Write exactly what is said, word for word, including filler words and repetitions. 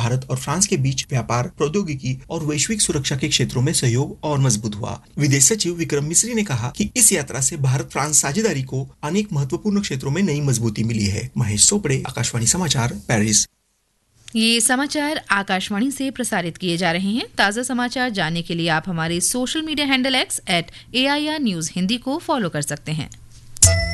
भारत और फ्रांस के बीच व्यापार, प्रौद्योगिकी और वैश्विक सुरक्षा के क्षेत्रों में सहयोग और मजबूत हुआ। विदेश सचिव विक्रम मिस्री ने कहा कि इस यात्रा से भारत फ्रांस साझेदारी को अनेक महत्वपूर्ण क्षेत्रों में नई मजबूती मिली है। महेश चोपड़े, आकाशवाणी समाचार, पेरिस। ये समाचार आकाशवाणी से प्रसारित किए जा रहे हैं। ताज़ा समाचार जानने के लिए आप हमारे social media handle x eight A I R news Hindi को फॉलो कर सकते हैं।